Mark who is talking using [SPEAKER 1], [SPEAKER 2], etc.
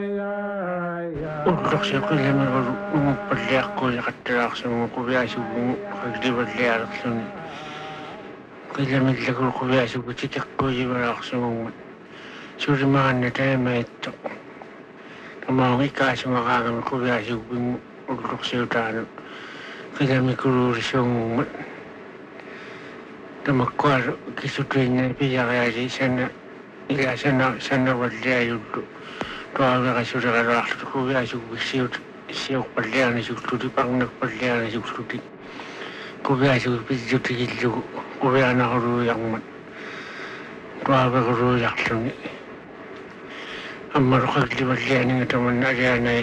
[SPEAKER 1] Ullaqsiqilami umupalliaqquyaqattalaaqsimu quviasugu qaglivalliarerluni qillamillakul quviasugu titiqquujivalaaqsimugut surimaanna taamaitto tamaungikkaasimaqaagami quviasugu ulluqsiutaanu qillamikuruurisuungumat tamakkuaru kisutuinna piyaqaasi sannavalliajullu tuaveqasuriqaluarlu quviasugu siuqqallianasukluti paqnaqpallianasukluti quviasugu pissutiqillugu quvianaquruyarmat tuavequruuyarluni аммару qaglivallianinga tamanna alianai